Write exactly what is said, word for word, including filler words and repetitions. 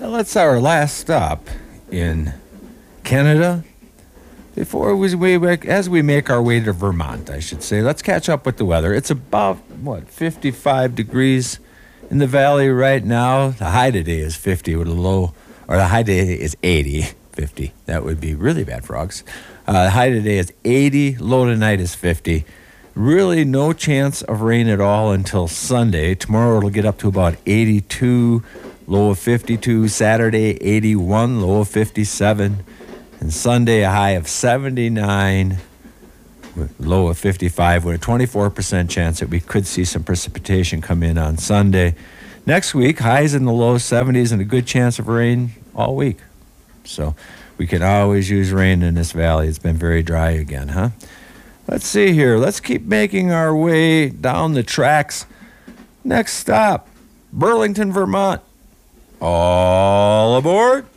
Well, that's our last stop in Canada before we, we as we make our way to Vermont, I should say. Let's catch up with the weather. It's about, what, fifty-five degrees in the valley right now. The high today is fifty with a low, or the high today is eighty, fifty. That would be really bad for Augs. Uh, the high today is eighty, low tonight is fifty. Really no chance of rain at all until Sunday. Tomorrow it'll get up to about eighty-two, low of fifty-two. Saturday, eighty-one, low of fifty-seven. And Sunday, a high of seventy-nine, low of fifty-five, with a twenty-four percent chance that we could see some precipitation come in on Sunday. Next week, highs in the low seventies and a good chance of rain all week. So we can always use rain in this valley. It's been very dry again, huh? Let's see here. Let's keep making our way down the tracks. Next stop, Burlington, Vermont. All aboard.